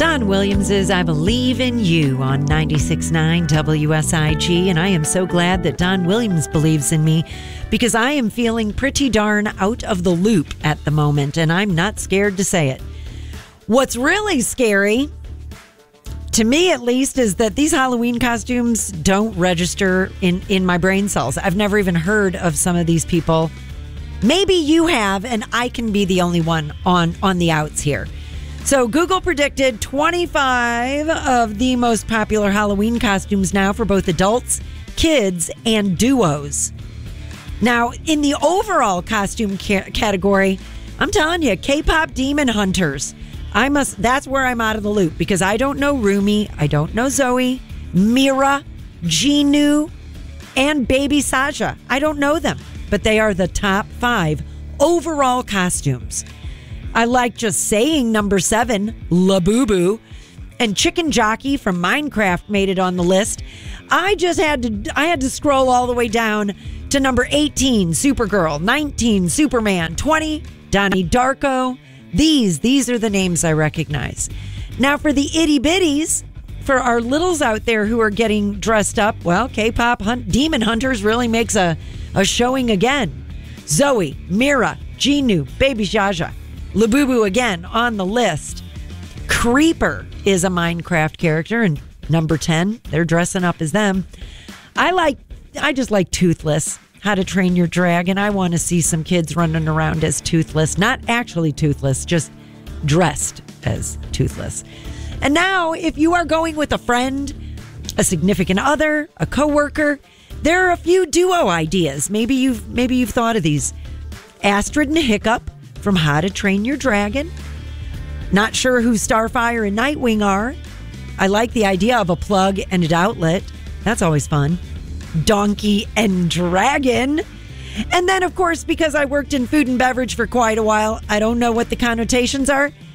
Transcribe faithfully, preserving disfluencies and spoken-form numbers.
Don Williams' I Believe in You on ninety-six point nine W S I G, and I am so glad that Don Williams believes in me because I am feeling pretty darn out of the loop at the moment, and I'm not scared to say it. What's really scary, to me at least, is that these Halloween costumes don't register in, in my brain cells. I've never even heard of some of these people. Maybe you have, and I can be the only one on, on the outs here. So Google predicted twenty-five of the most popular Halloween costumes now for both adults, kids, and duos. Now, in the overall costume ca- category, I'm telling you, K-pop demon hunters. I must. That's where I'm out of the loop because I don't know Rumi, I don't know Zoe, Mira, Jinu, and Baby Saja. I don't know them, but they are the top five overall costumes. I like just saying number seven, Labubu, and Chicken Jockey from Minecraft made it on the list. I just had to I had to scroll all the way down to number eighteen, Supergirl, nineteen, Superman, twenty, Donnie Darko. These, these are the names I recognize. Now for the itty bitties, for our littles out there who are getting dressed up, well, K-pop hunt, Demon Hunters really makes a, a showing again. Zoe, Mira, Jinu, Baby Jaja. Labubu again on the list. Creeper is a Minecraft character, and number ten, they're dressing up as them. I like, I just like Toothless, How to Train Your Dragon. I want to see some kids running around as Toothless, not actually Toothless, just dressed as Toothless. And now, if you are going with a friend, a significant other, a coworker, there are a few duo ideas. Maybe you've maybe you've thought of these. Astrid and Hiccup from How to Train Your Dragon. Not sure who Starfire and Nightwing are. I like the idea of a plug and an outlet. That's always fun. Donkey and Dragon. And then, of course, because I worked in food and beverage for quite a while, I don't know what the connotations are.